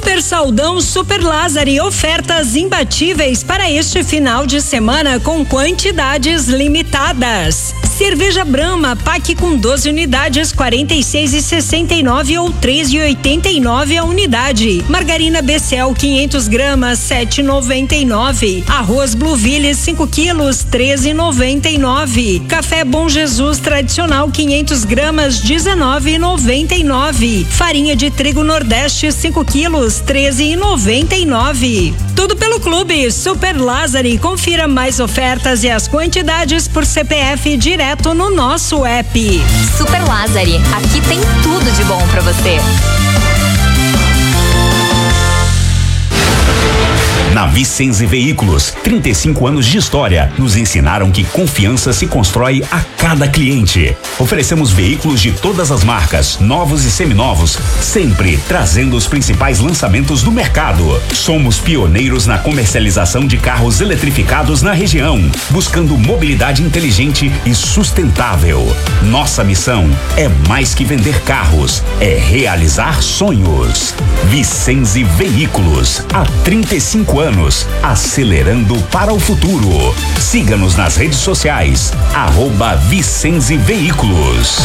Super Saldão Super Lázari, ofertas imbatíveis para este final de semana com quantidades limitadas. Cerveja Brahma, pack com 12 unidades, 46,69 ou 3,89 a unidade. Margarina Becel, 500 gramas, 7,99. Arroz Blueville, 5 quilos, 13,99. Café Bom Jesus tradicional, 500 gramas, 19,99. Farinha de trigo Nordeste, 5 quilos, 13,99. Tudo pelo Clube Super Lázari. Confira mais ofertas e as quantidades por CPF direto no nosso app. Super Lázari, aqui tem tudo de bom pra você. Na Vicenze Veículos, 35 anos de história nos ensinaram que confiança se constrói a cada cliente. Oferecemos veículos de todas as marcas, novos e seminovos, sempre trazendo os principais lançamentos do mercado. Somos pioneiros na comercialização de carros eletrificados na região, buscando mobilidade inteligente e sustentável. Nossa missão é mais que vender carros, é realizar sonhos. Vicenze Veículos, há 35 anos, acelerando para o futuro. Siga-nos nas redes sociais, @Vicenze Veículos.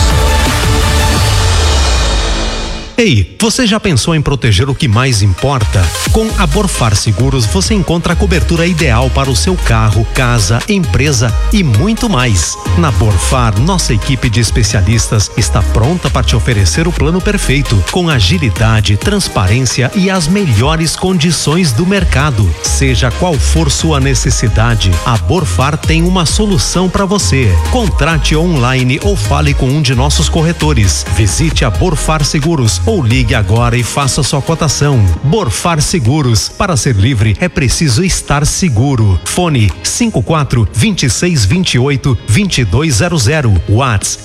Ei, você já pensou em proteger o que mais importa? Com a Borfar Seguros você encontra a cobertura ideal para o seu carro, casa, empresa e muito mais. Na Borfar, nossa equipe de especialistas está pronta para te oferecer o plano perfeito, com agilidade, transparência e as melhores condições do mercado. Seja qual for sua necessidade, a Borfar tem uma solução para você. Contrate online ou fale com um de nossos corretores. Visite a Borfar Seguros ou ligue agora e faça sua cotação. Borfar Seguros. Para ser livre é preciso estar seguro. Fone 54-2628-2200. WhatsApp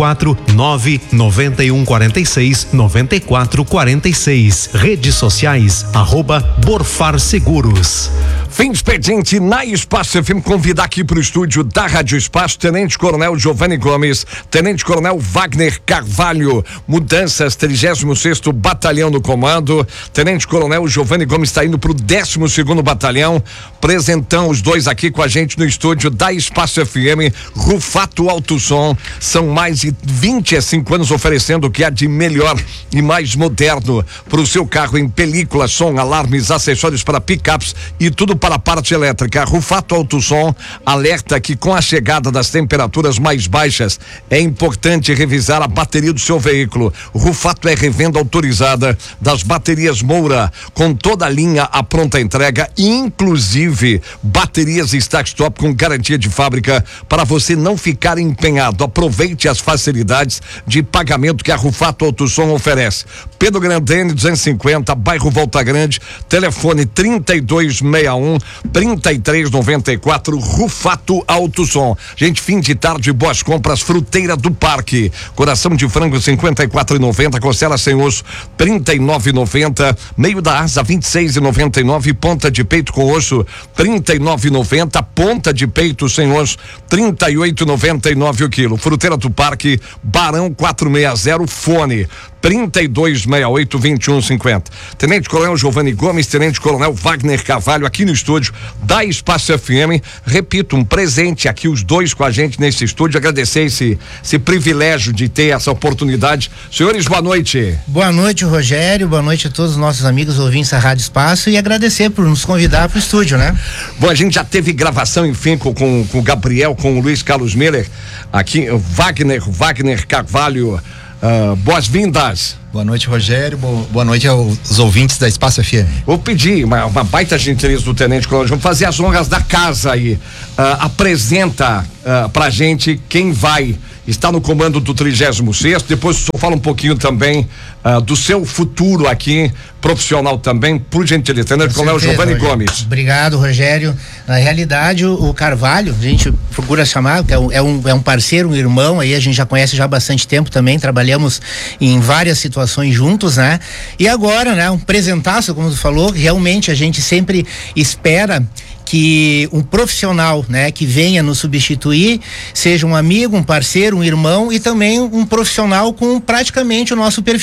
549-9146-9446. Redes sociais @Borfar Seguros. Fim de expediente na Espaço FM. Convidar aqui para o estúdio da Rádio Espaço Tenente Coronel Giovanni Gomes, Tenente Coronel Wagner Carvalho, mudanças, 36º Batalhão no comando. Tenente Coronel Giovanni Gomes está indo para o 12º Batalhão. Presentão os dois aqui com a gente no estúdio da Espaço FM. Rufato Alto Som, são mais de 25 anos oferecendo o que há de melhor e mais moderno para o seu carro em película, som, alarmes, acessórios para picapes e tudo para a parte elétrica. Rufato Alto Som alerta que com a chegada das temperaturas mais baixas é importante revisar a bateria do seu veículo. Rufato é revenda autorizada das baterias Moura, com toda a linha à pronta entrega, inclusive baterias start-stop com garantia de fábrica para você não ficar empenhado. Aproveite as facilidades de pagamento que a Rufato Alto Som oferece. Pedro Grandene 250, bairro Volta Grande, telefone 3261-3394, Rufato Alto Som. Gente, fim de tarde, boas compras, Fruteira do Parque, coração de frango 54,90, costela sem osso 39,90, meio da asa 26,99, ponta de peito com osso 39,90, ponta de peito sem osso 38,99 o quilo. Fruteira do Parque, Barão 460, fone 3268-2150. Tenente Coronel Giovanni Gomes, Tenente Coronel Wagner Carvalho, aqui no estúdio da Espaço FM. Repito, um presente aqui, os dois com a gente nesse estúdio. Agradecer esse privilégio de ter essa oportunidade. Senhores, boa noite. Boa noite, Rogério. Boa noite a todos os nossos amigos ouvintes da Rádio Espaço e agradecer por nos convidar para o estúdio, né? Bom, a gente já teve gravação, enfim, com o Gabriel, com o Luiz Carlos Miller, aqui, Wagner Carvalho. Boas-vindas. Boa noite, Rogério. Boa noite aos ouvintes da Espaço FM. Vou pedir uma baita gentileza do Tenente Coronel. Vamos fazer as honras da casa aí. Apresenta pra gente quem vai estar no comando do 36º. Depois o senhor fala um pouquinho também do seu futuro aqui, profissional também, por gentileza. Tenente Coronel Giovanni Gomes. Obrigado, Rogério. Na realidade, o Carvalho, a gente procura chamar, que é um parceiro, um irmão, aí a gente já conhece já há bastante tempo também, trabalhamos em várias situações juntos, né? E agora, né, um presentaço, como tu falou, realmente a gente sempre espera que um profissional, né, que venha nos substituir, seja um amigo, um parceiro, um irmão e também um profissional com praticamente o nosso perfil,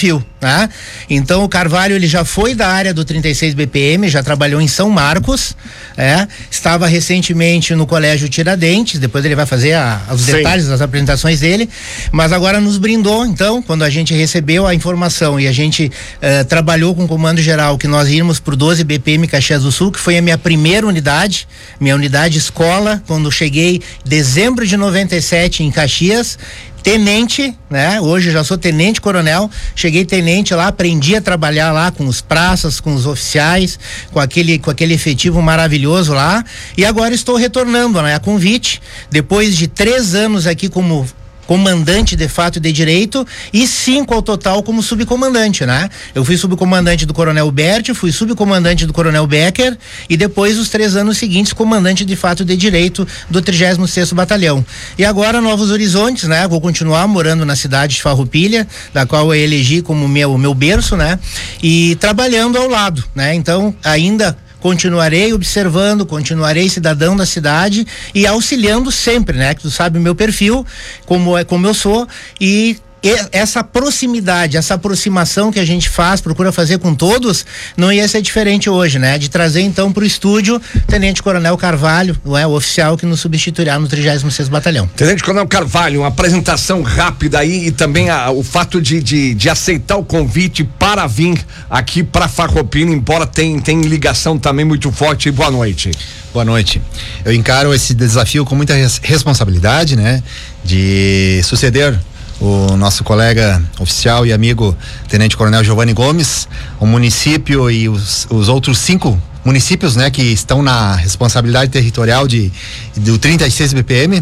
né? Então o Carvalho, ele já foi da área do 36 BPM, já trabalhou em São Marcos, estava recentemente no Colégio Tiradentes, depois ele vai fazer os detalhes das apresentações dele, mas agora nos brindou, então, quando a gente recebeu a informação e a gente trabalhou com o Comando Geral, que nós íamos pro 12 BPM Caxias do Sul, que foi a minha primeira unidade, minha unidade escola, quando cheguei em dezembro de 97 em Caxias, tenente, né? Hoje já sou tenente coronel, cheguei tenente lá, aprendi a trabalhar lá com os praças, com os oficiais, com aquele efetivo maravilhoso lá, e agora estou retornando, né? A convite, depois de 3 anos aqui como comandante de fato e de direito e 5 ao total como subcomandante, né? Eu fui subcomandante do Coronel Berti, fui subcomandante do Coronel Becker e depois os 3 anos seguintes comandante de fato e de direito do 36º Batalhão. E agora Novos Horizontes, né? Vou continuar morando na cidade de Farroupilha, da qual eu elegi como meu berço, né? E trabalhando ao lado, né? Então, ainda continuarei observando, continuarei cidadão da cidade e auxiliando sempre, né? Que tu sabe o meu perfil, como eu sou, e essa proximidade, essa aproximação que a gente procura fazer com todos, não ia ser diferente hoje, né? De trazer então pro estúdio Tenente Coronel Carvalho, não é? O oficial que nos substituirá no 36º Batalhão. Tenente Coronel Carvalho, uma apresentação rápida aí e também o fato de aceitar o convite para vir aqui para Farroupilha, embora tem ligação também muito forte. Boa noite. Boa noite. Eu encaro esse desafio com muita responsabilidade, né? De suceder o nosso colega oficial e amigo Tenente Coronel Giovanni Gomes, o município e os outros 5 municípios, né, que estão na responsabilidade territorial do 36 BPM,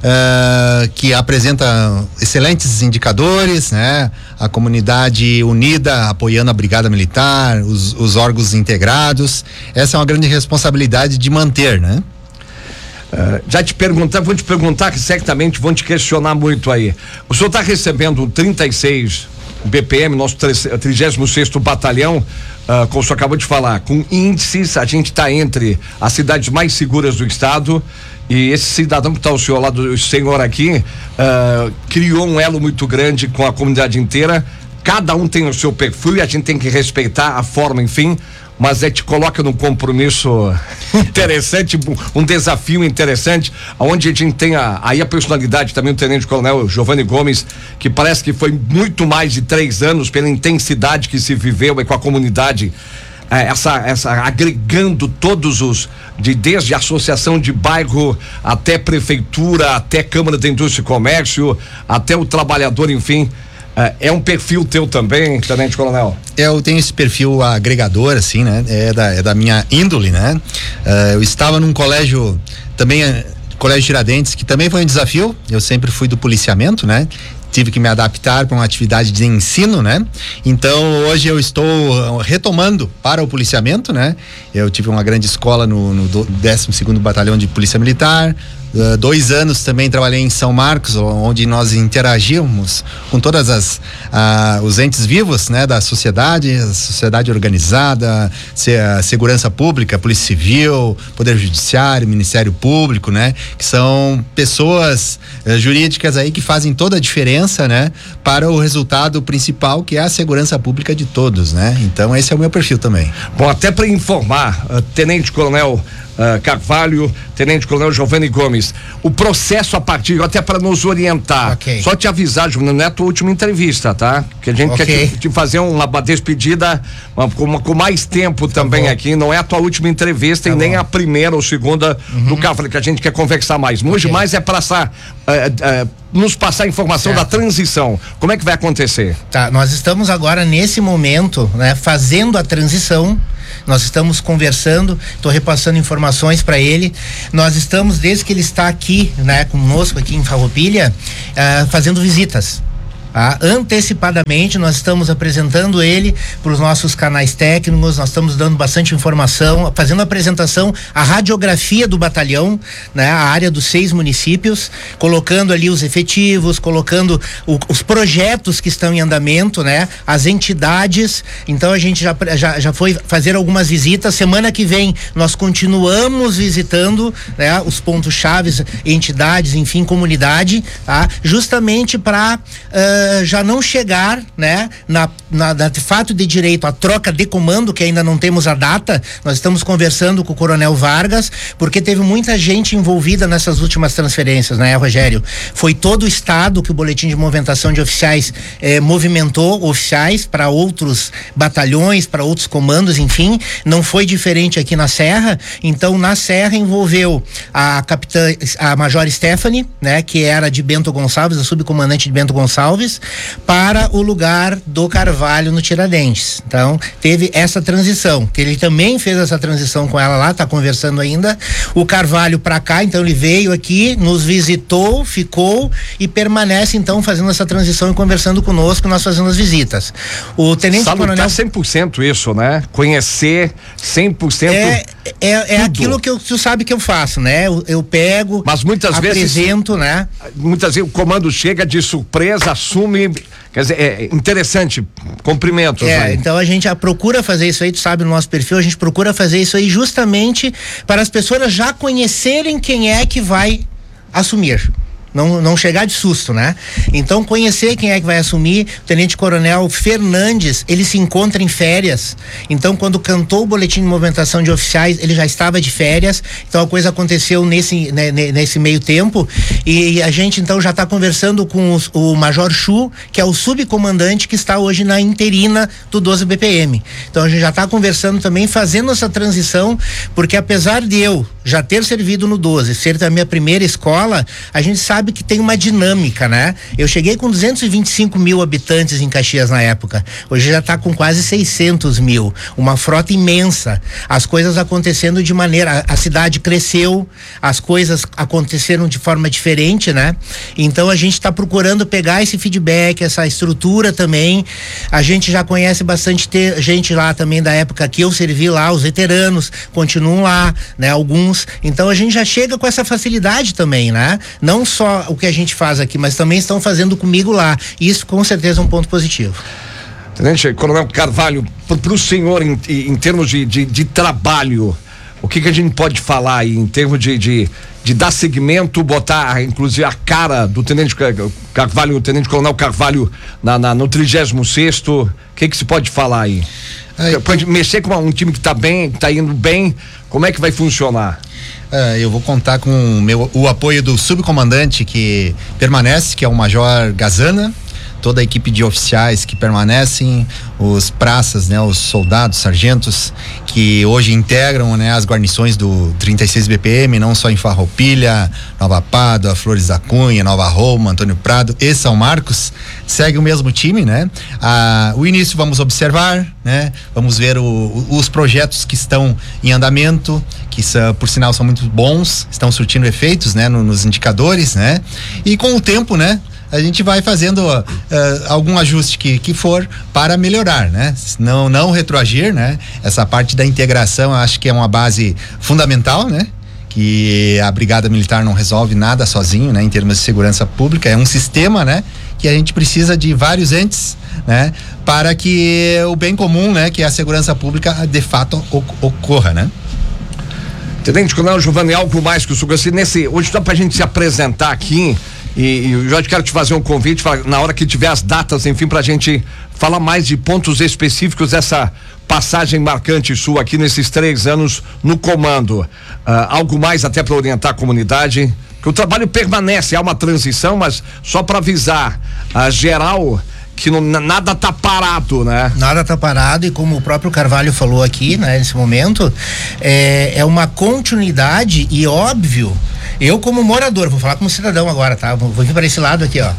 que apresenta excelentes indicadores, né, a comunidade unida apoiando a Brigada Militar, os órgãos integrados. Essa é uma grande responsabilidade de manter, né? Vou te perguntar que certamente vão te questionar muito aí. O senhor está recebendo o 36 BPM, nosso 36º Batalhão, como o senhor acabou de falar, com índices, a gente está entre as cidades mais seguras do estado, e esse cidadão que está ao senhor lado, o senhor aqui, criou um elo muito grande com a comunidade inteira. Cada um tem o seu perfil e a gente tem que respeitar a forma, enfim, mas te coloca num compromisso interessante, um desafio interessante, onde a gente tem aí a personalidade também do Tenente Coronel Giovanni Gomes, que parece que foi muito mais de 3 anos pela intensidade que se viveu com a comunidade, essa agregando todos desde a associação de bairro até prefeitura, até Câmara da Indústria e Comércio, até o trabalhador, enfim. É um perfil teu também, Tenente Coronel? Eu tenho esse perfil agregador, assim, né? É da minha índole, né? Eu estava num colégio também, Colégio Tiradentes, que também foi um desafio. Eu sempre fui do policiamento, né? Tive que me adaptar para uma atividade de ensino, né? Então hoje eu estou retomando para o policiamento, né? Eu tive uma grande escola no 12º Batalhão de Polícia Militar. 2 anos também trabalhei em São Marcos, onde nós interagíamos com todas os entes vivos, né, da sociedade, a sociedade organizada, a segurança pública, Polícia Civil, Poder Judiciário, Ministério Público, né, que são pessoas jurídicas aí que fazem toda a diferença, né, para o resultado principal, que é a segurança pública de todos, né? Então esse é o meu perfil também. Bom, até para informar, Tenente Coronel Carvalho, Tenente Coronel Giovanni Gomes, o processo a partir, até para nos orientar, só te avisar, Júnior, não é a tua última entrevista, tá? Que a gente quer te fazer uma despedida com mais tempo também aqui, não é a tua última entrevista e nem a primeira ou segunda do Carvalho, que a gente quer conversar mais. Hoje mais é para nos passar a informação da transição. Como é que vai acontecer? Tá, nós estamos agora nesse momento, né, fazendo a transição. Nós estamos conversando, estou repassando informações para ele. Nós estamos, desde que ele está aqui, né, conosco aqui em Farroupilha, fazendo visitas. Antecipadamente nós estamos apresentando ele para os nossos canais técnicos, nós estamos dando bastante informação, fazendo a apresentação, a radiografia do batalhão, né, a área dos 6 municípios, colocando ali os efetivos, colocando os projetos que estão em andamento, né, as entidades. Então a gente já foi fazer algumas visitas. Semana que vem nós continuamos visitando, né, os pontos chaves, entidades, enfim, comunidade, tá? Justamente para já não chegar, né, de fato de direito à troca de comando, que ainda não temos a data. Nós estamos conversando com o Coronel Vargas, porque teve muita gente envolvida nessas últimas transferências, né, Rogério? Foi todo o estado que o boletim de movimentação de oficiais movimentou oficiais para outros batalhões, para outros comandos, enfim. Não foi diferente aqui na Serra. Então, na Serra envolveu a Major Stephanie, né, que era de Bento Gonçalves, a subcomandante de Bento Gonçalves, para o lugar do Carvalho no Tiradentes. Então, teve essa transição, que ele também fez essa transição com ela lá, tá conversando ainda. O Carvalho para cá, então ele veio aqui, nos visitou, ficou e permanece então fazendo essa transição e conversando conosco, nós fazendo as visitas. O Tenente Coronel 100% isso, né? Conhecer 100%. É aquilo que tu sabe que eu faço, né? Eu pego, mas muitas apresento, vezes, né? Muitas vezes o comando chega de surpresa, assume, quer dizer, é interessante, cumprimentos. Então a gente procura fazer isso aí, tu sabe, no nosso perfil, a gente procura fazer isso aí justamente para as pessoas já conhecerem quem é que vai assumir. Não chegar de susto, né? Então, conhecer quem é que vai assumir. O Tenente Coronel Fernandes, ele se encontra em férias. Então, quando cantou o boletim de movimentação de oficiais, ele já estava de férias. Então, a coisa aconteceu nesse meio tempo. E a gente, então, já está conversando com o Major Chu, que é o subcomandante que está hoje na interina do 12 BPM. Então, a gente já está conversando também, fazendo essa transição, porque apesar de eu já ter servido no 12, ser da minha primeira escola, a gente sabe que tem uma dinâmica, né? Eu cheguei com 225 mil habitantes em Caxias na época. Hoje já está com quase 600 mil. Uma frota imensa. As coisas acontecendo de maneira... A cidade cresceu, as coisas aconteceram de forma diferente, né? Então a gente está procurando pegar esse feedback, essa estrutura também. A gente já conhece bastante gente lá também da época que eu servi lá, os veteranos continuam lá, né? Alguns. Então a gente já chega com essa facilidade também, né? Não só o que a gente faz aqui, mas também estão fazendo comigo lá. Isso com certeza é um ponto positivo. Tenente Coronel Carvalho, para o senhor em termos de trabalho, o que a gente pode falar aí em termos de dar seguimento, botar inclusive a cara do Tenente Carvalho, o Tenente Coronel Carvalho no 36º, o que se pode falar aí? Pode mexer com um time que está bem, que está indo bem, como é que vai funcionar? Eu vou contar com o apoio do subcomandante que permanece, que é o Major Gazana, toda a equipe de oficiais que permanecem, os praças, né, os soldados, sargentos que hoje integram, né, as guarnições do 36 BPM, não só em Farroupilha, Nova Pádua, Flores da Cunha, Nova Roma, Antônio Prado e São Marcos, segue o mesmo time, né? O início vamos observar, né? Vamos ver os projetos que estão em andamento, que por sinal são muito bons, estão surtindo efeitos, né, nos indicadores, né? E com o tempo, né, a gente vai fazendo algum ajuste que for para melhorar, né? Não retroagir, né? Essa parte da integração, eu acho que é uma base fundamental, né? Que a Brigada Militar não resolve nada sozinho, né? Em termos de segurança pública, é um sistema, né? Que a gente precisa de vários entes, né? Para que o bem comum, né? Que é a segurança pública de fato ocorra, né? Tenente Coronel Giovanni, algo mais que o senhor hoje dá pra gente se apresentar aqui e eu já quero te fazer um convite na hora que tiver as datas, enfim, pra gente falar mais de pontos específicos dessa passagem marcante sua aqui nesses 3 anos no comando. Algo mais até para orientar a comunidade, que o trabalho permanece, há uma transição, mas só para avisar a geral que nada tá parado, né? Nada tá parado, e como o próprio Carvalho falou aqui, né, nesse momento, é uma continuidade, e óbvio, eu como morador, vou falar como cidadão agora, tá? Vou vir para esse lado aqui, ó.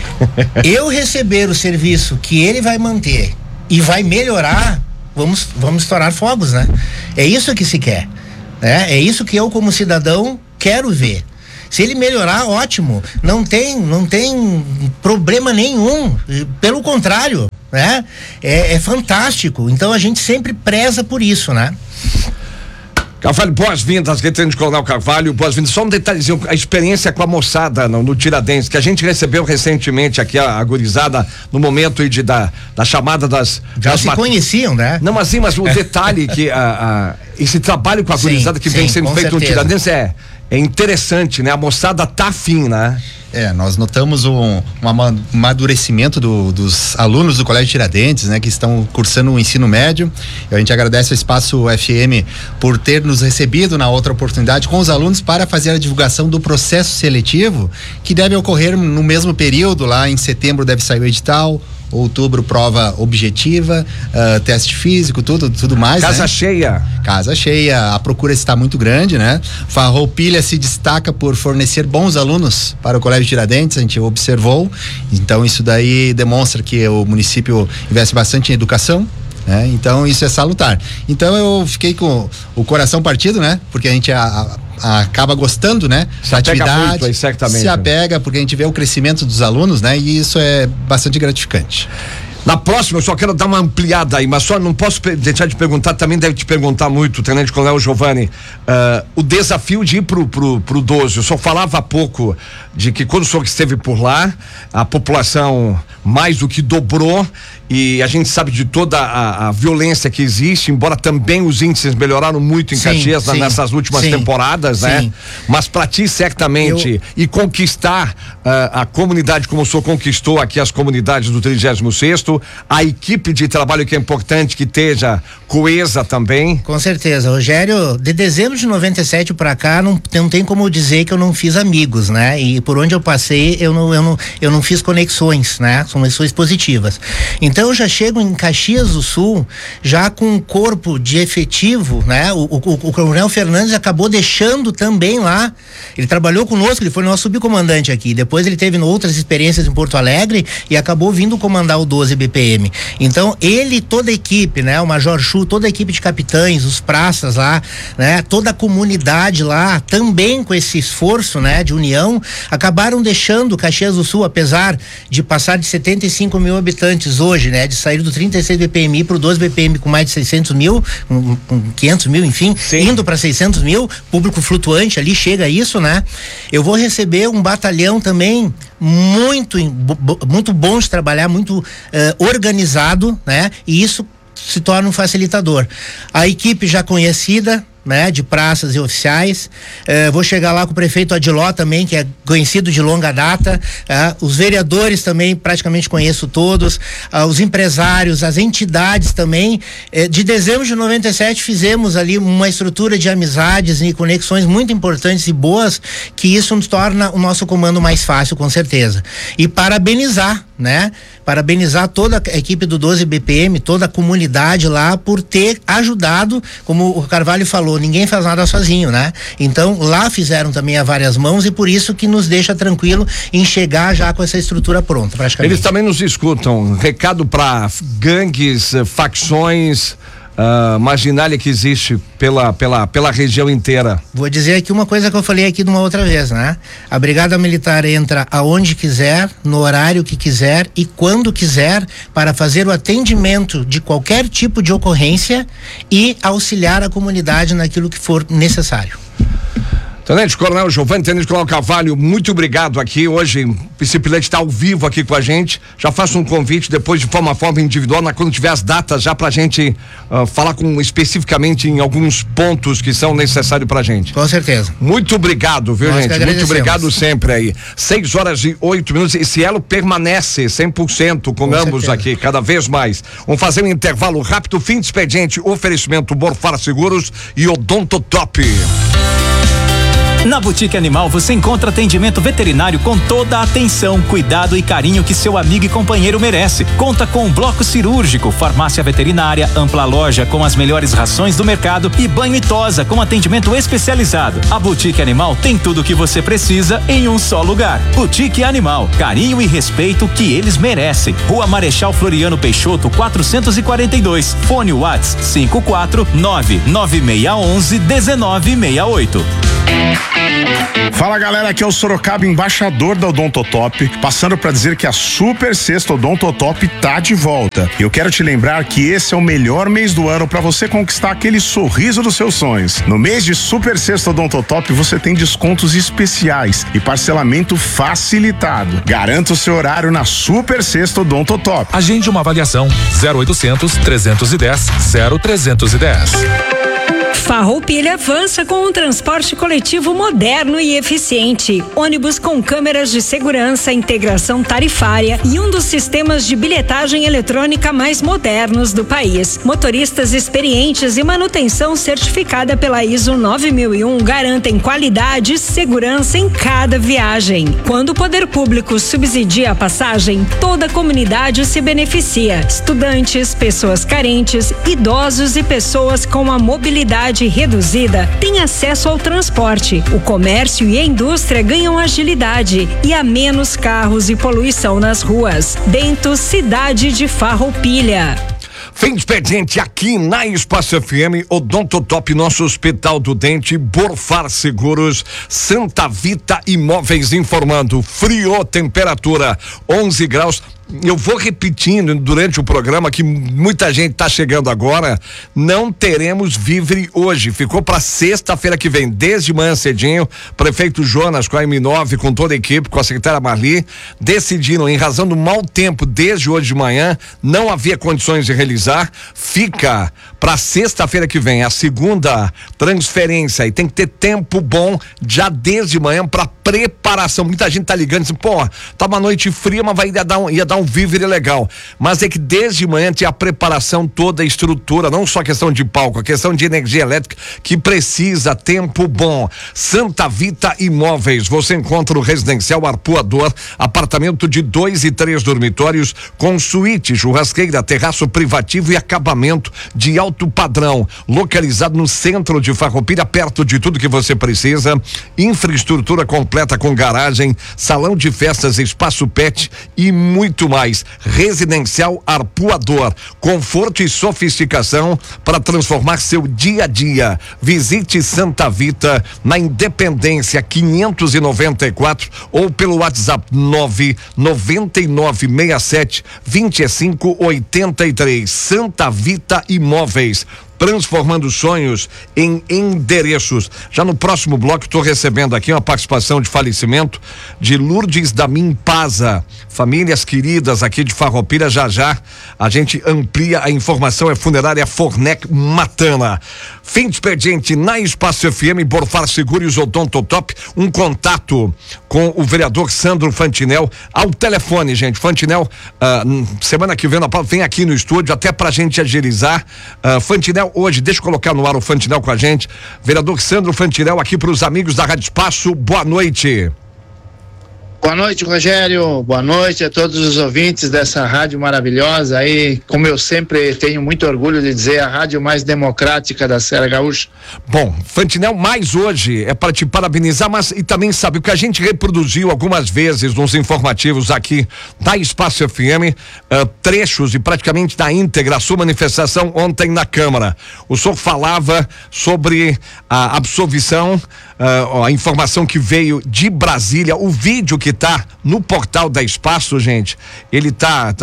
Eu receber o serviço que ele vai manter e vai melhorar, vamos estourar fogos, né? É isso que se quer, né? É isso que eu como cidadão quero ver. Se ele melhorar, ótimo, não tem problema nenhum, pelo contrário, né? É fantástico, então a gente sempre preza por isso, né? Carvalho, boas-vindas, Tenente Coronel Carvalho, boas-vindas. Só um detalhezinho, a experiência com a moçada no Tiradentes, que a gente recebeu recentemente aqui, a gurizada, no momento aí da chamada das... Já se conheciam, né? Não, mas sim, mas o detalhe que esse trabalho com a gurizada que vem sendo feito no Tiradentes é interessante, né? A moçada tá afim, né? Nós notamos um amadurecimento dos alunos do Colégio Tiradentes, né, que estão cursando o ensino médio. A gente agradece ao Espaço FM por ter nos recebido na outra oportunidade com os alunos para fazer a divulgação do processo seletivo, que deve ocorrer no mesmo período. Lá em setembro deve sair o edital, outubro prova objetiva, teste físico, tudo mais. Casa cheia. Casa cheia, a procura está muito grande, né? Farroupilha se destaca por fornecer bons alunos para o Colégio Tiradentes, a gente observou. Então isso daí demonstra que o município investe bastante em educação. Então isso é salutar. Então eu fiquei com o coração partido, né? Porque a gente acaba gostando, né? Da atividade, muito, certamente. Se apega porque a gente vê o crescimento dos alunos, né? E isso é bastante gratificante. Na próxima, eu só quero dar uma ampliada aí, mas só não posso deixar de perguntar, também deve te perguntar muito, Tenente Coronel Giovanni, o desafio de ir pro 12. O senhor falava há pouco de que quando o senhor esteve por lá, a população mais do que dobrou, e a gente sabe de toda a violência que existe, embora também os índices melhoraram muito em Caxias nessas últimas temporadas, né? Mas para ti, certamente, e conquistar a comunidade como o senhor conquistou aqui as comunidades do 36º, a equipe de trabalho que é importante que esteja coesa também. Com certeza, Rogério, de dezembro de 97 para cá, não tem como dizer que eu não fiz amigos, né? E por onde eu passei, eu não fiz conexões, né? Conexões positivas. Então eu já chego em Caxias do Sul já com um corpo de efetivo, né? O Coronel Fernandes acabou deixando também lá, ele trabalhou conosco, ele foi nosso subcomandante aqui, depois ele teve outras experiências em Porto Alegre e acabou vindo comandar o 12 BPM. Então ele, toda a equipe, né? O Major Chu, toda a equipe de capitães, os praças lá, né? Toda a comunidade lá, também com esse esforço, né? De união, acabaram deixando Caxias do Sul, apesar de passar de 75 mil habitantes hoje, né? De sair do 36 BPM para o 12 BPM com mais de 600 mil, com 500 mil, enfim, indo para 600 mil, público flutuante ali, chega a isso, né? Eu vou receber um batalhão também muito bom de trabalhar, muito organizado, né? E isso se torna um facilitador. A equipe já conhecida, né, de praças e oficiais, vou chegar lá com o prefeito Adiló também, que é conhecido de longa data, os vereadores também praticamente conheço todos, os empresários, as entidades também. De dezembro de 97 fizemos ali uma estrutura de amizades e conexões muito importantes e boas, que isso nos torna o nosso comando mais fácil, com certeza. E parabenizar, né? Parabenizar toda a equipe do 12 BPM, toda a comunidade lá por ter ajudado, como o Carvalho falou, ninguém faz nada sozinho, né? Então lá fizeram também a várias mãos e por isso que nos deixa tranquilo em chegar já com essa estrutura pronta, praticamente. Eles também nos escutam. Recado para gangues, facções, marginália que existe pela região inteira. Vou dizer aqui uma coisa que eu falei aqui de uma outra vez, né? A Brigada Militar entra aonde quiser, no horário que quiser e quando quiser, para fazer o atendimento de qualquer tipo de ocorrência e auxiliar a comunidade naquilo que for necessário. Tenente Coronel Giovanni, Tenente Coronel Carvalho, muito obrigado aqui hoje. O Piscipilete está ao vivo aqui com a gente. Já faço um convite depois de forma individual, quando tiver as datas já pra gente falar especificamente em alguns pontos que são necessários pra gente. Com certeza. Muito obrigado, viu, gente? Muito obrigado sempre aí. 6h08. Esse elo permanece 100% com ambos certeza. Aqui, cada vez mais. Vamos fazer um intervalo rápido, fim de expediente, oferecimento Borfar Seguros e Odontotop. Na Boutique Animal você encontra atendimento veterinário com toda a atenção, cuidado e carinho que seu amigo e companheiro merece. Conta com um bloco cirúrgico, farmácia veterinária, ampla loja com as melhores rações do mercado e banho e tosa com atendimento especializado. A Boutique Animal tem tudo o que você precisa em um só lugar. Boutique Animal, carinho e respeito que eles merecem. Rua Marechal Floriano Peixoto, 442. Fone Whats 54996111968. Fala galera, aqui é o Sorocaba, embaixador da Odontotop, passando para dizer que a Super Sexta Odontotop tá de volta. Eu quero te lembrar que esse é o melhor mês do ano para você conquistar aquele sorriso dos seus sonhos. No mês de Super Sexta Odontotop você tem descontos especiais e parcelamento facilitado. Garanta o seu horário na Super Sexta Odontotop. Agende uma avaliação 0800 310 0310. Farroupilha avança com um transporte coletivo moderno e eficiente. Ônibus com câmeras de segurança, integração tarifária e um dos sistemas de bilhetagem eletrônica mais modernos do país. Motoristas experientes e manutenção certificada pela ISO 9001 garantem qualidade e segurança em cada viagem. Quando o poder público subsidia a passagem, toda a comunidade se beneficia. Estudantes, pessoas carentes, idosos e pessoas com a mobilidade reduzida têm acesso ao transporte. O comércio e a indústria ganham agilidade e há menos carros e poluição nas ruas. Bento, cidade de Farroupilha. Fim de expediente aqui na Espaço FM, Odontotop, nosso Hospital do Dente, Borfar Seguros, Santa Vita Imóveis informando, frio, temperatura 11 graus. Eu vou repetindo durante o programa que muita gente está chegando agora. Não teremos Vivre hoje. Ficou para sexta-feira que vem, desde manhã cedinho. Prefeito Jonas com a M9, com toda a equipe, com a secretária Marli, decidiram, em razão do mau tempo desde hoje de manhã, não havia condições de realizar. Fica para sexta-feira que vem a segunda transferência e tem que ter tempo bom já desde manhã para preparação. Muita gente tá ligando e diz, pô, tá uma noite fria, mas ia dar um Vivre legal. Mas é que desde manhã tinha a preparação toda, a estrutura, não só a questão de palco, a questão de energia elétrica, que precisa tempo bom. Santa Vita Imóveis, você encontra o residencial Arpoador, apartamento de 2 e 3 dormitórios, com suíte, churrasqueira, terraço privativo e acabamento de alto padrão, localizado no centro de Farroupilha, perto de tudo que você precisa, infraestrutura completa com garagem, salão de festas, espaço pet e muito mais. Residencial Arpoador, conforto e sofisticação para transformar seu dia a dia. Visite Santa Vita na Independência 594 ou pelo WhatsApp 99967-2583. Santa Vita Imóveis, transformando sonhos em endereços. Já no próximo bloco estou recebendo aqui uma participação de falecimento de Lourdes Damin Paza, famílias queridas aqui de Farroupilha. Já a gente amplia a informação. É Funerária Fornec Matana. Fim de expediente na Espaço FM, Borfar Seguros, Odontotop. Um contato com o vereador Sandro Fantinel ao telefone, gente. Fantinel, semana que vem aqui no estúdio, até pra gente agilizar. Fantinel hoje, deixa eu colocar no ar o Fantinel com a gente. Vereador Sandro Fantinel aqui para os amigos da Rádio Espaço. Boa noite. Boa noite, Rogério. Boa noite a todos os ouvintes dessa rádio maravilhosa aí, como eu sempre tenho muito orgulho de dizer, a rádio mais democrática da Serra Gaúcha. Bom, Fantinel, mais hoje é para te parabenizar, mas e também sabe o que a gente reproduziu algumas vezes nos informativos aqui da Espaço FM, trechos e praticamente da íntegra a sua manifestação ontem na Câmara. O senhor falava sobre a absolvição, a informação que veio de Brasília, o vídeo que tá no portal da Espaço, gente, ele tá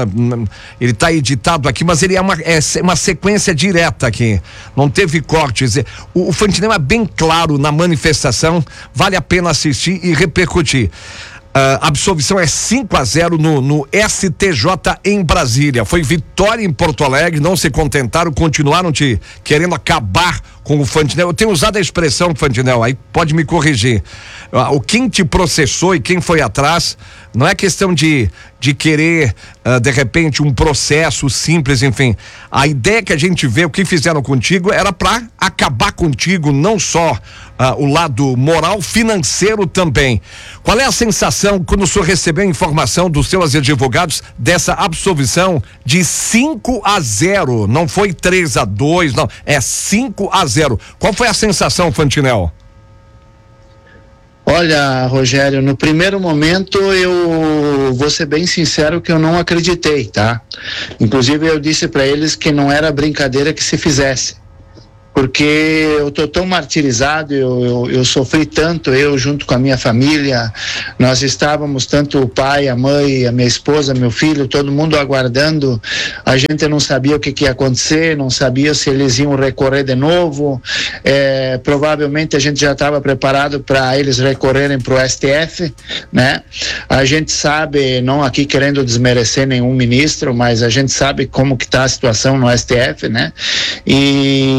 editado aqui, mas ele é uma sequência direta aqui, não teve cortes. O Fantinel é bem claro na manifestação, vale a pena assistir e repercutir. A absolvição é 5-0 no STJ em Brasília. Foi vitória em Porto Alegre, não se contentaram, continuaram querendo acabar com o Fantinel. Eu tenho usado a expressão, Fantinel, aí pode me corrigir. Quem te processou e quem foi atrás, não é questão de querer, de repente, um processo simples, enfim. A ideia que a gente vê, o que fizeram contigo, era para acabar contigo, não só o lado moral, financeiro também. Qual é a sensação quando o senhor recebeu a informação dos seus advogados dessa absolvição de 5-0? Não foi 3-2, não, é 5-0. Qual foi a sensação, Fantinel? Olha, Rogério, no primeiro momento eu vou ser bem sincero que eu não acreditei, tá? Inclusive eu disse para eles que não era brincadeira que se fizesse, porque eu tô tão martirizado, eu sofri tanto, eu junto com a minha família, nós estávamos, tanto o pai, a mãe, a minha esposa, meu filho, todo mundo aguardando. A gente não sabia o que ia acontecer, não sabia se eles iam recorrer de novo, provavelmente a gente já estava preparado para eles recorrerem para o STF, né? A gente sabe, não aqui querendo desmerecer nenhum ministro, mas a gente sabe como que está a situação no STF, né? E a gente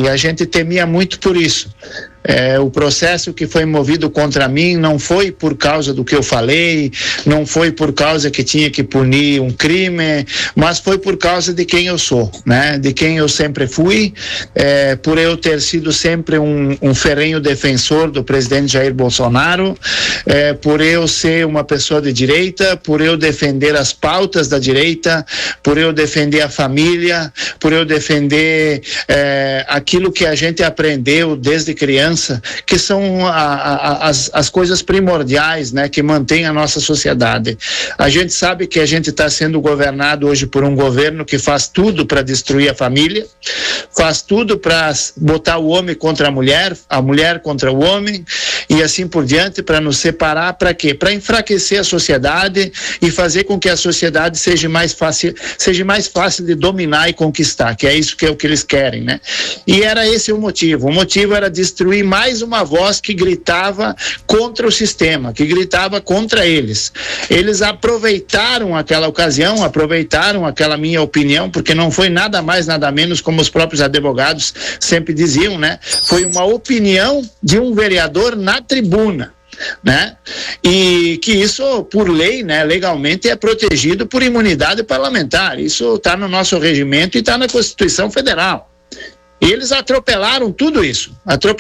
gente temia muito por isso. O processo que foi movido contra mim não foi por causa do que eu falei, não foi por causa que tinha que punir um crime, mas foi por causa de quem eu sou, né? De quem eu sempre fui, por eu ter sido sempre um ferrenho defensor do presidente Jair Bolsonaro, por eu ser uma pessoa de direita, por eu defender as pautas da direita, por eu defender a família, por eu defender aquilo que a gente aprendeu desde criança, que são as coisas primordiais, né, que mantêm a nossa sociedade. A gente sabe que a gente está sendo governado hoje por um governo que faz tudo para destruir a família, faz tudo para botar o homem contra a mulher contra o homem e assim por diante, para nos separar. Para quê? Para enfraquecer a sociedade e fazer com que a sociedade seja mais fácil de dominar e conquistar, que é isso que é o que eles querem, né? E era esse o motivo. O motivo era destruir mais uma voz que gritava contra o sistema, que gritava contra eles. Eles aproveitaram aquela ocasião, aproveitaram aquela minha opinião, porque não foi nada mais, nada menos, como os próprios advogados sempre diziam, né? Foi uma opinião de um vereador na tribuna, né? E que isso, por lei, né, legalmente é protegido por imunidade parlamentar. Isso está no nosso regimento e está na Constituição Federal. E eles atropelaram tudo isso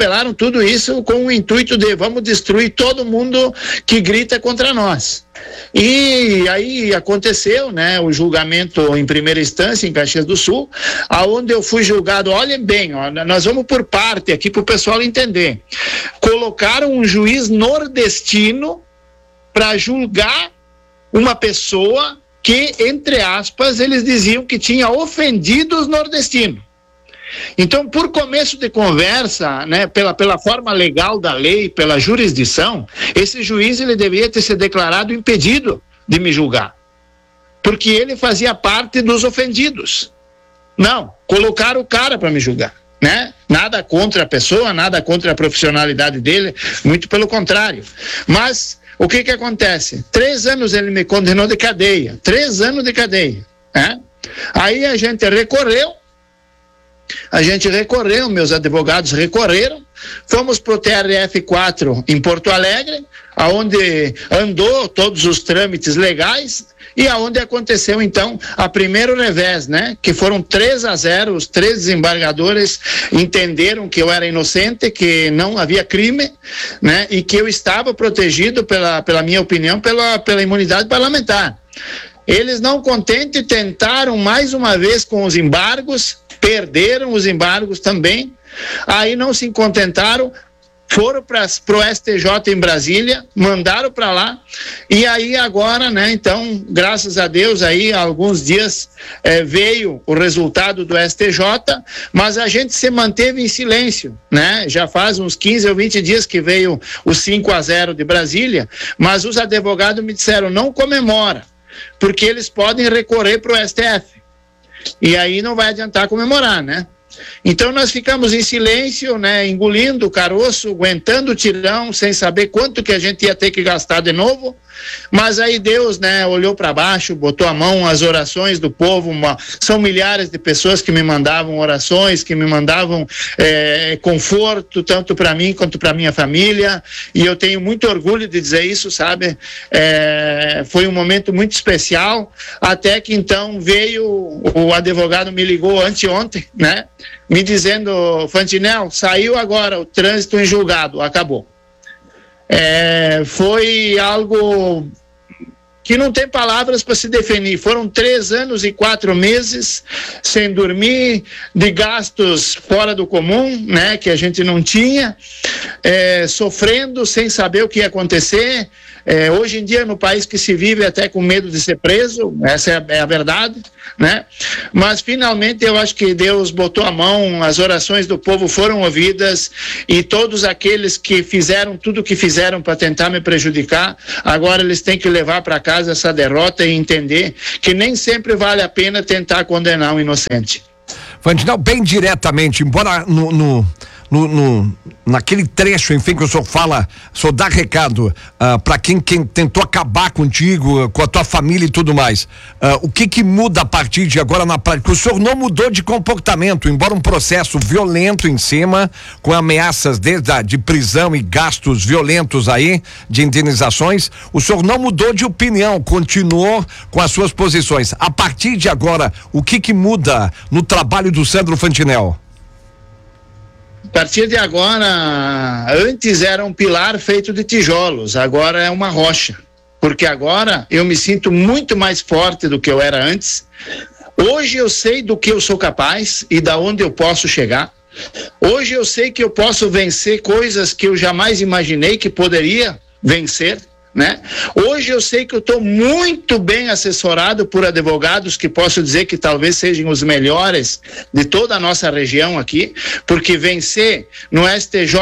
com o intuito de vamos destruir todo mundo que grita contra nós. E aí aconteceu, né, o julgamento em primeira instância em Caxias do Sul, aonde eu fui julgado. Olhem bem, nós vamos por parte aqui para o pessoal entender. Colocaram um juiz nordestino para julgar uma pessoa que, entre aspas, eles diziam que tinha ofendido os nordestinos. Então, por começo de conversa, né, pela forma legal da lei, pela jurisdição, esse juiz ele deveria ter se declarado impedido de me julgar, porque ele fazia parte dos ofendidos. Não, colocaram o cara para me julgar, né? Nada contra a pessoa, nada contra a profissionalidade dele, muito pelo contrário. Mas o que acontece? 3 anos ele me condenou de cadeia, 3 anos de cadeia, né? Aí a gente recorreu, meus advogados recorreram, fomos para o TRF4 em Porto Alegre, aonde andou todos os trâmites legais e aonde aconteceu então a primeiro revés, né? Que foram 3-0, os 3 desembargadores entenderam que eu era inocente, que não havia crime, né? E que eu estava protegido pela minha opinião, pela imunidade parlamentar. Eles, não contentes, tentaram mais uma vez com os embargos, perderam os embargos também. Aí não se contentaram, foram para o STJ em Brasília, mandaram para lá, e aí agora, né, então, graças a Deus, aí há alguns dias veio o resultado do STJ, mas a gente se manteve em silêncio, né? Já faz uns 15 ou 20 dias que veio o 5-0 de Brasília, mas os advogados me disseram, não comemora, porque eles podem recorrer para o STF. E aí não vai adiantar comemorar, né? Então nós ficamos em silêncio, né, engolindo o caroço, aguentando o tirão, sem saber quanto que a gente ia ter que gastar de novo. Mas aí Deus, né, olhou para baixo, botou a mão, as orações do povo, são milhares de pessoas que me mandavam orações, que me mandavam conforto, tanto para mim quanto para minha família, e eu tenho muito orgulho de dizer isso, sabe? Foi um momento muito especial, até que então veio, o advogado me ligou anteontem, né, me dizendo, Fantinel, saiu agora o trânsito em julgado, acabou. Foi algo que não tem palavras para se definir. Foram 3 anos e 4 meses sem dormir, de gastos fora do comum, né, que a gente não tinha, sofrendo sem saber o que ia acontecer. Hoje em dia, no país que se vive até com medo de ser preso, essa é a verdade, né? Mas finalmente eu acho que Deus botou a mão, as orações do povo foram ouvidas, e todos aqueles que fizeram tudo o que fizeram para tentar me prejudicar, agora eles têm que levar para casa essa derrota e entender que nem sempre vale a pena tentar condenar um inocente. Fantinel, bem diretamente, embora no naquele trecho, enfim, que o senhor fala, o senhor dá recado para quem tentou acabar contigo, com a tua família e tudo mais. O que muda a partir de agora na prática? O senhor não mudou de comportamento, embora um processo violento em cima, com ameaças de prisão e gastos violentos aí, de indenizações, o senhor não mudou de opinião, continuou com as suas posições. A partir de agora, o que muda no trabalho do Sandro Fantinel? A partir de agora, antes era um pilar feito de tijolos, agora é uma rocha, porque agora eu me sinto muito mais forte do que eu era antes. Hoje eu sei do que eu sou capaz e da onde eu posso chegar. Hoje eu sei que eu posso vencer coisas que eu jamais imaginei que poderia vencer, né? Hoje eu sei que eu estou muito bem assessorado por advogados que posso dizer que talvez sejam os melhores de toda a nossa região aqui, porque vencer no STJ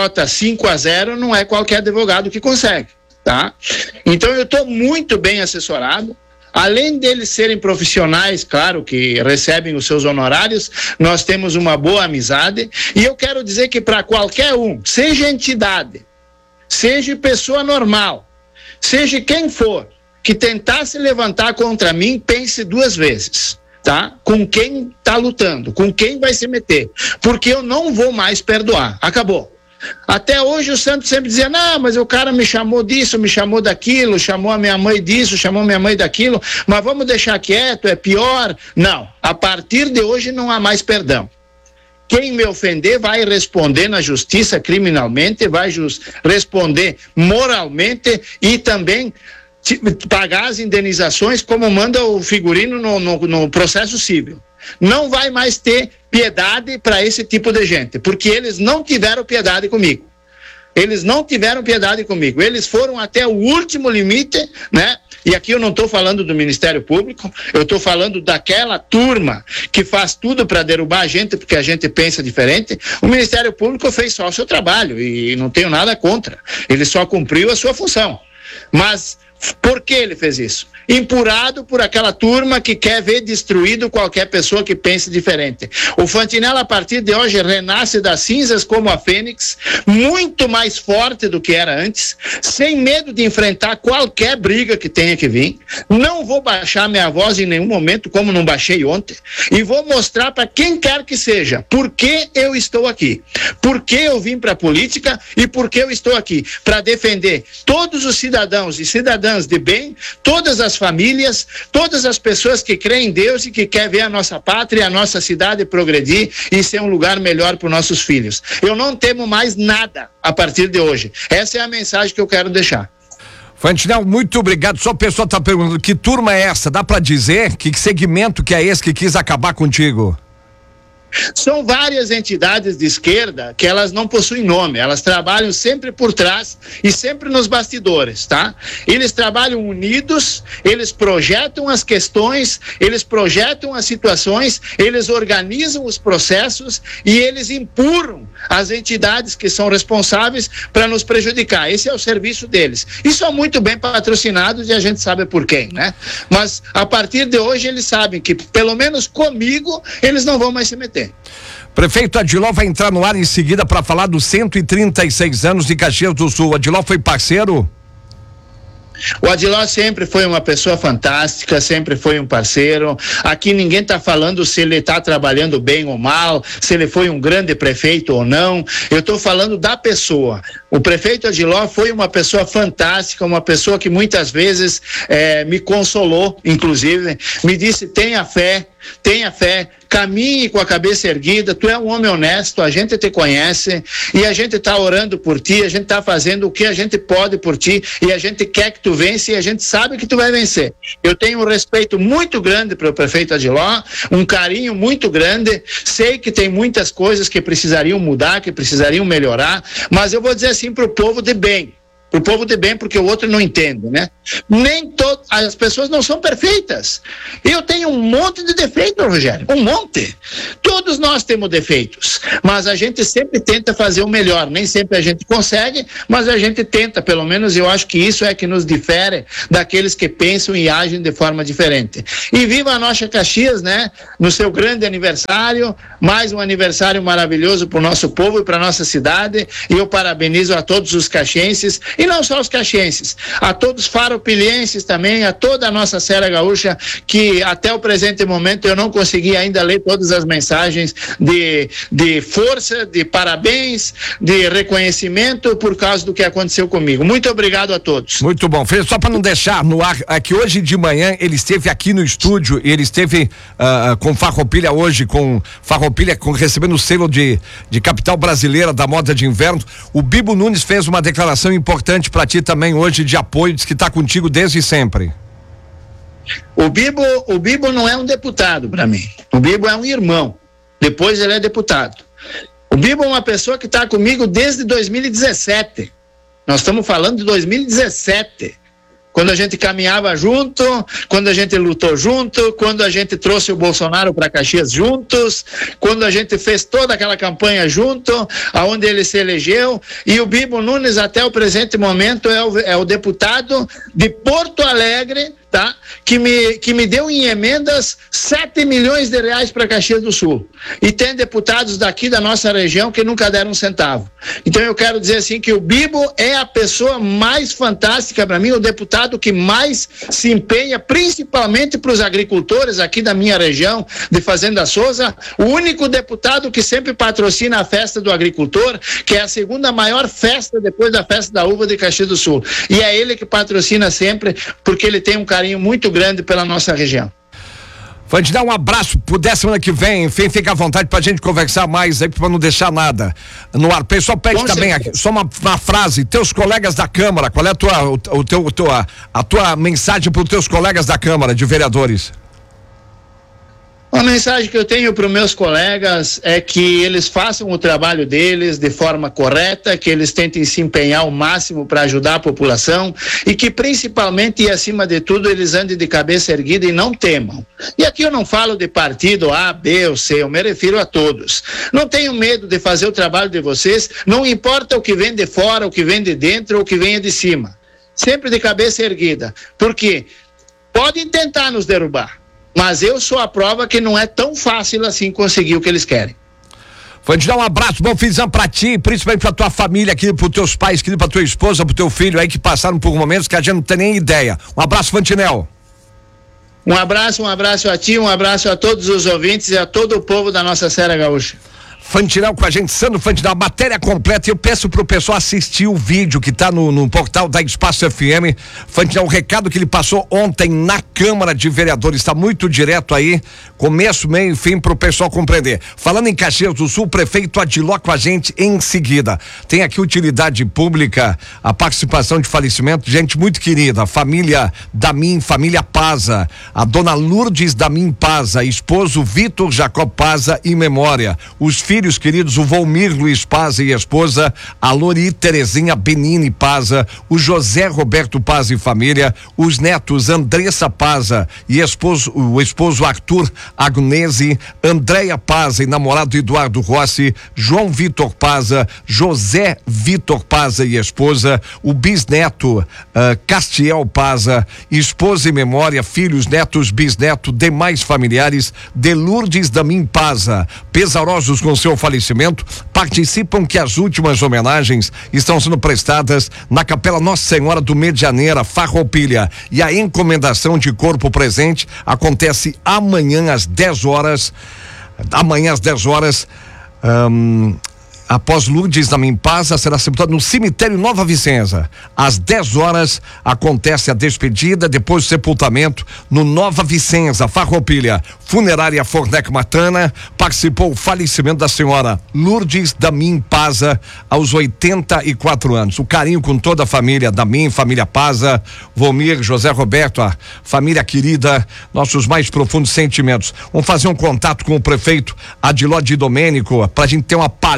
5-0 não é qualquer advogado que consegue, tá? Então eu estou muito bem assessorado. Além deles serem profissionais, claro, que recebem os seus honorários, nós temos uma boa amizade, e eu quero dizer que para qualquer um, seja entidade, seja pessoa normal, seja quem for, que tentar se levantar contra mim, pense duas vezes, tá? Com quem tá lutando, com quem vai se meter, porque eu não vou mais perdoar, acabou. Até hoje o Santos sempre dizia, não, mas o cara me chamou disso, me chamou daquilo, chamou a minha mãe disso, chamou a minha mãe daquilo, mas vamos deixar quieto, é pior. Não, a partir de hoje não há mais perdão. Quem me ofender vai responder na justiça criminalmente, vai responder moralmente e também pagar as indenizações como manda o figurino no processo civil. Não vai mais ter piedade para esse tipo de gente, porque eles não tiveram piedade comigo. Eles não tiveram piedade comigo. Eles foram até o último limite, né? E aqui eu não estou falando do Ministério Público, eu estou falando daquela turma que faz tudo para derrubar a gente porque a gente pensa diferente. O Ministério Público fez só o seu trabalho e não tenho nada contra. Ele só cumpriu a sua função. Mas por que ele fez isso? Empurrado por aquela turma que quer ver destruído qualquer pessoa que pense diferente. O Fantinel, a partir de hoje, renasce das cinzas como a fênix, muito mais forte do que era antes, sem medo de enfrentar qualquer briga que tenha que vir. Não vou baixar minha voz em nenhum momento, como não baixei ontem, e vou mostrar para quem quer que seja por que eu estou aqui, por que eu vim para a política e por que eu estou aqui, para defender todos os cidadãos e cidadãs de bem, todas as famílias, todas as pessoas que creem em Deus e que querem ver a nossa pátria, a nossa cidade progredir e ser um lugar melhor para os nossos filhos. Eu não temo mais nada a partir de hoje. Essa é a mensagem que eu quero deixar. Fantinel, muito obrigado. Só a pessoa está perguntando, que turma é essa? Dá para dizer que segmento que é esse que quis acabar contigo? São várias entidades de esquerda que elas não possuem nome, elas trabalham sempre por trás e sempre nos bastidores, tá? Eles trabalham unidos, eles projetam as questões, eles projetam as situações, eles organizam os processos e eles empurram as entidades que são responsáveis para nos prejudicar. Esse é o serviço deles. E são muito bem patrocinados e a gente sabe por quem, né? Mas a partir de hoje eles sabem que, pelo menos comigo, eles não vão mais se meter. Prefeito Adiló vai entrar no ar em seguida para falar dos 136 anos de Caxias do Sul. Adiló foi parceiro? O Adiló sempre foi uma pessoa fantástica, sempre foi um parceiro. Aqui ninguém está falando se ele está trabalhando bem ou mal, se ele foi um grande prefeito ou não. Eu estou falando da pessoa. O prefeito Adiló foi uma pessoa fantástica, uma pessoa que muitas vezes me consolou, inclusive, me disse: tenha fé, caminhe com a cabeça erguida, tu é um homem honesto, a gente te conhece e a gente está orando por ti, a gente está fazendo o que a gente pode por ti e a gente quer que tu vença e a gente sabe que tu vai vencer. Eu tenho um respeito muito grande para o prefeito Adiló, um carinho muito grande, sei que tem muitas coisas que precisariam mudar, que precisariam melhorar, mas eu vou dizer assim para o povo de bem: pro povo de bem, porque o outro não entende, né? Nem todas as pessoas não são perfeitas. Eu tenho um monte de defeitos, Rogério, um monte. Todos nós temos defeitos, mas a gente sempre tenta fazer o melhor. Nem sempre a gente consegue, mas a gente tenta, pelo menos eu acho que isso é que nos difere daqueles que pensam e agem de forma diferente. E viva a nossa Caxias, né? No seu grande aniversário, mais um aniversário maravilhoso para o nosso povo e para nossa cidade, e eu parabenizo a todos os caxienses, e não só os caxienses, a todos os farroupilhenses também, a toda a nossa Serra Gaúcha, que até o presente momento eu não consegui ainda ler todas as mensagens de força, de parabéns, de reconhecimento por causa do que aconteceu comigo. Muito obrigado a todos. Muito bom. Só para não deixar no ar, é que hoje de manhã ele esteve aqui no estúdio, e ele esteve com Farroupilha hoje, com Farroupilha recebendo o selo de capital brasileira da moda de inverno. O Bibo Nunes fez uma declaração importante para ti também hoje de apoio, diz que está contigo desde sempre. O Bibo não é um deputado para mim. O Bibo é um irmão. Depois ele é deputado. O Bibo é uma pessoa que está comigo desde 2017. Nós estamos falando de 2017. Quando a gente caminhava junto, quando a gente lutou junto, quando a gente trouxe o Bolsonaro para Caxias juntos, quando a gente fez toda aquela campanha junto, aonde ele se elegeu. E o Bibo Nunes, até o presente momento, é o deputado de Porto Alegre, tá? Que me deu em emendas 7 milhões de reais para Caxias do Sul. E tem deputados daqui da nossa região que nunca deram um centavo. Então eu quero dizer assim que o Bibo é a pessoa mais fantástica para mim, o deputado que mais se empenha, principalmente para os agricultores aqui da minha região de Fazenda Souza, o único deputado que sempre patrocina a festa do agricultor, que é a segunda maior festa depois da festa da uva de Caxias do Sul. E é ele que patrocina sempre, porque ele tem um carinho muito grande pela nossa região. Vou te dar um abraço, puder semana que vem, enfim, fica à vontade pra gente conversar mais aí, pra não deixar nada no ar. Pessoal, pede também aqui, só uma frase, teus colegas da Câmara, qual é a tua mensagem pros teus colegas da Câmara de Vereadores? A mensagem que eu tenho para os meus colegas é que eles façam o trabalho deles de forma correta, que eles tentem se empenhar ao máximo para ajudar a população e que principalmente e acima de tudo eles andem de cabeça erguida e não temam. E aqui eu não falo de partido A, B ou C, eu me refiro a todos. Não tenham medo de fazer o trabalho de vocês, não importa o que vem de fora, o que vem de dentro ou o que venha de cima. Sempre de cabeça erguida, porque podem tentar nos derrubar, mas eu sou a prova que não é tão fácil assim conseguir o que eles querem. Vou te dar um abraço, bom fim pra ti, principalmente pra tua família aqui, pros teus pais, pra tua esposa, pro teu filho aí que passaram por momentos que a gente não tem nem ideia. Um abraço, Fantinel. Um abraço a ti, um abraço a todos os ouvintes e a todo o povo da nossa Serra Gaúcha. Fantinel com a gente, Sandro Fantinel, matéria completa, e eu peço pro pessoal assistir o vídeo que tá no portal da Espaço FM. Fantinel, o recado que ele passou ontem na Câmara de Vereadores, está muito direto aí, começo, meio e fim pro pessoal compreender. Falando em Caxias do Sul, o prefeito Adiló com a gente em seguida. Tem aqui utilidade pública, a participação de falecimento, gente muito querida, a família Damin, família Paza, a dona Lourdes Damin Paza, esposo Vitor Jacob Paza, em memória, os filhos queridos, o Volmir Luiz Paza e a esposa, a Lori Terezinha Benini Paza, o José Roberto Paza e família, os netos Andressa Paza e o esposo Arthur Agnese, Andréia Paza e namorado Eduardo Rossi, João Vitor Paza, José Vitor Paza e a esposa, o bisneto Castiel Paza, esposa e memória, filhos, netos, bisneto, demais familiares de Lourdes Damin Paza, pesarosos com seu falecimento, participam que as últimas homenagens estão sendo prestadas na Capela Nossa Senhora do Medianeira, Farroupilha, e a encomendação de corpo presente acontece amanhã às 10 horas. Após Lourdes Damin Paza, será sepultado no cemitério Nova Vicenza. Às 10 horas acontece a despedida, depois o sepultamento no Nova Vicenza, Farroupilha. Funerária Fornec Matana, participou o falecimento da senhora Lourdes Damin Paza aos 84 anos. O carinho com toda a família Damin, família Paza, Volmir, José Roberto, a família querida, nossos mais profundos sentimentos. Vamos fazer um contato com o prefeito Adiló de Domênico pra gente ter uma palhinha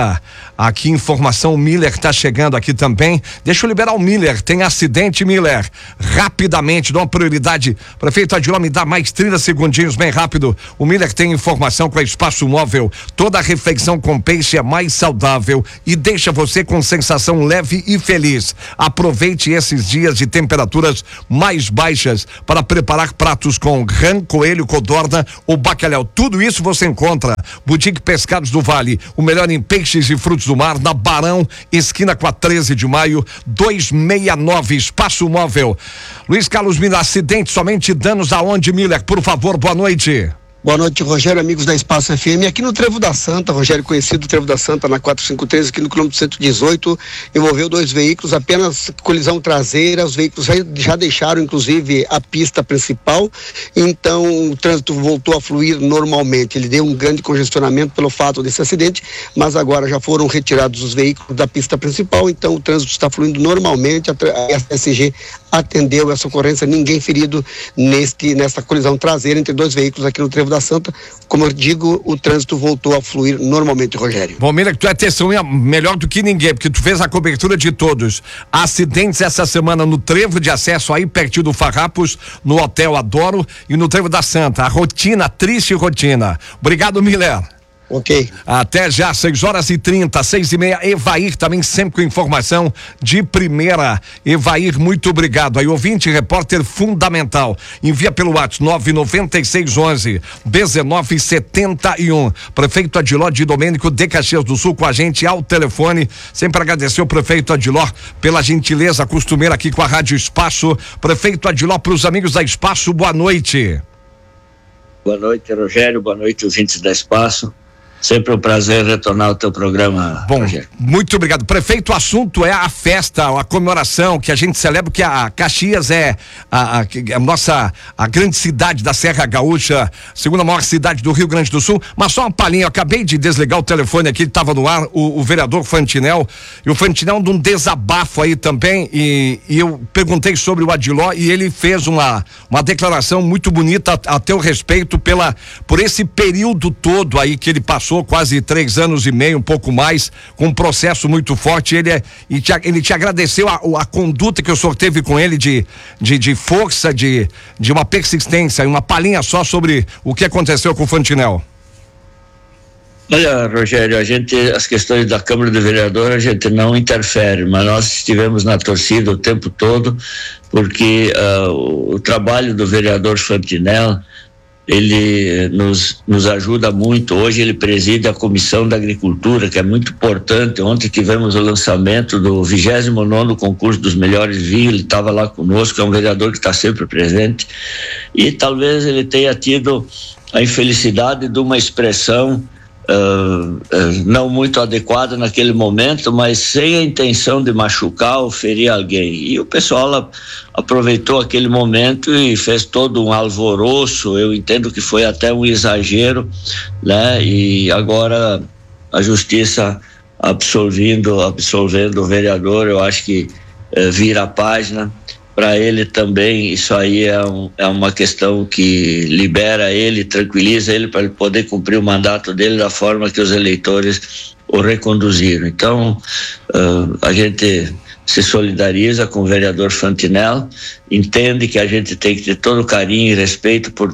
muita aqui informação. O Miller tá chegando aqui também. Deixa eu liberar o Miller. Tem acidente, Miller. Rapidamente, dá uma prioridade. Prefeito Adiló, me dá mais 30 segundinhos, bem rápido. O Miller tem informação com a Espaço Móvel. Toda a refeição com peixe é mais saudável e deixa você com sensação leve e feliz. Aproveite esses dias de temperaturas mais baixas para preparar pratos com rã, coelho, codorna ou bacalhau. Tudo isso você encontra. Boutique Pescados do Vale, o melhor em peixes e frutos do mar, na Barão, esquina com a 13 de maio, 269, Espaço Móvel. Luiz Carlos Miller, acidente, somente danos aonde, Miller? Por favor, boa noite. Boa noite, Rogério, amigos da Espaço FM. Aqui no Trevo da Santa, Rogério, conhecido Trevo da Santa, na 453, aqui no quilômetro 118, envolveu 2 veículos, apenas colisão traseira. Os veículos já deixaram, inclusive, a pista principal, então o trânsito voltou a fluir normalmente. Ele deu um grande congestionamento pelo fato desse acidente, mas agora já foram retirados os veículos da pista principal, então o trânsito está fluindo normalmente. A SG atendeu essa ocorrência, ninguém ferido nessa colisão traseira entre 2 veículos aqui no Trevo da Santa. Como eu digo, o trânsito voltou a fluir normalmente, Rogério. Bom, Miller, tu é testemunha melhor do que ninguém, porque tu fez a cobertura de todos. Acidentes essa semana no Trevo de Acesso, aí pertinho do Farrapos, no Hotel Adoro, e no Trevo da Santa. A rotina, triste rotina. Obrigado, Miller. Ok. Até já, 6h30, 6h30. Evair também sempre com informação de primeira. Evair, muito obrigado. Aí, ouvinte, repórter fundamental. Envia pelo WhatsApp 99611-1971. Prefeito Adiló de Domênico de Caxias do Sul com a gente ao telefone. Sempre agradecer o prefeito Adiló pela gentileza costumeira aqui com a Rádio Espaço. Prefeito Adiló, para os amigos da Espaço, boa noite. Boa noite, Rogério. Boa noite, ouvintes da Espaço. Sempre um prazer retornar ao teu programa. Bom, Rogério. Muito obrigado. Prefeito, o assunto é a festa, a comemoração que a gente celebra, que a Caxias é a grande cidade da Serra Gaúcha, segunda maior cidade do Rio Grande do Sul. Mas só uma palhinha, eu acabei de desligar o telefone aqui, ele estava no ar, o vereador Fantinel, e o Fantinel de um desabafo aí também, e eu perguntei sobre o Adiló e ele fez uma declaração muito bonita a teu respeito por esse período todo aí que ele passou, quase 3 anos e meio, um pouco mais, com um processo muito forte. Ele te agradeceu a conduta que o senhor teve com ele de força, de uma persistência, uma palhinha só sobre o que aconteceu com o Fantinel. Olha, Rogério, as questões da Câmara de Vereadores a gente não interfere, mas nós estivemos na torcida o tempo todo, porque o trabalho do vereador Fantinel, ele nos ajuda muito. Hoje ele preside a Comissão da Agricultura, que é muito importante. Ontem tivemos o lançamento do 29º concurso dos melhores vinhos, ele estava lá conosco, é um vereador que está sempre presente, e talvez ele tenha tido a infelicidade de uma expressão não muito adequada naquele momento, mas sem a intenção de machucar ou ferir alguém. E o pessoal aproveitou aquele momento e fez todo um alvoroço. Eu entendo que foi até um exagero, né? E agora a justiça absolvendo o vereador, eu acho que vira a página. Para ele também, isso aí é uma questão que libera ele, tranquiliza ele para ele poder cumprir o mandato dele da forma que os eleitores o reconduziram. Então, a gente se solidariza com o vereador Fantinel, entende que a gente tem que ter todo o carinho e respeito por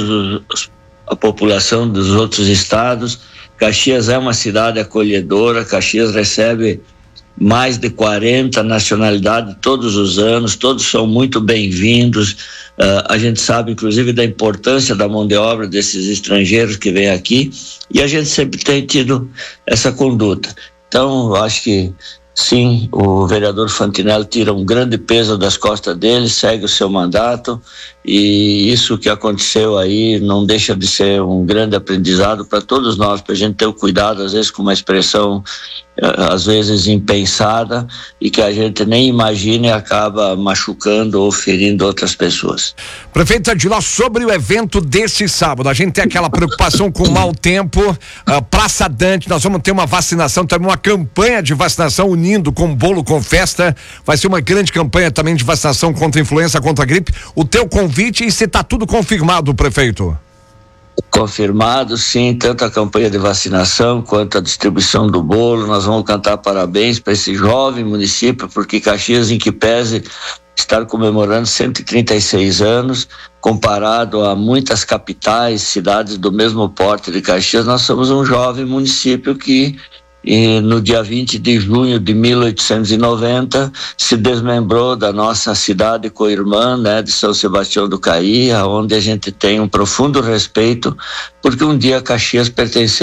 a população dos outros estados. Caxias é uma cidade acolhedora, Caxias recebe mais de 40 nacionalidades todos os anos, todos são muito bem-vindos. A gente sabe, inclusive, da importância da mão de obra desses estrangeiros que vêm aqui, e a gente sempre tem tido essa conduta. Então, eu acho que sim, o vereador Fantinel tira um grande peso das costas dele, segue o seu mandato, e isso que aconteceu aí não deixa de ser um grande aprendizado para todos nós, para a gente ter o cuidado, às vezes, com uma expressão às vezes impensada e que a gente nem imagina e acaba machucando ou ferindo outras pessoas. Prefeito Adiló, sobre o evento deste sábado, a gente tem aquela preocupação com o mau tempo, Praça Dante, nós vamos ter uma vacinação, também uma campanha de vacinação unindo com bolo, com festa, vai ser uma grande campanha também de vacinação contra a influenza, contra a gripe. O teu convite, e se está tudo confirmado, prefeito? Confirmado, sim, tanto a campanha de vacinação quanto a distribuição do bolo. Nós vamos cantar parabéns para esse jovem município, porque Caxias, em que pese estar comemorando 136 anos, comparado a muitas capitais, cidades do mesmo porte de Caxias, nós somos um jovem município que no dia 20 de junho de 1890 se desmembrou da nossa cidade co-irmã, né, de São Sebastião do Caí, onde a gente tem um profundo respeito, porque um dia Caxias pertenceu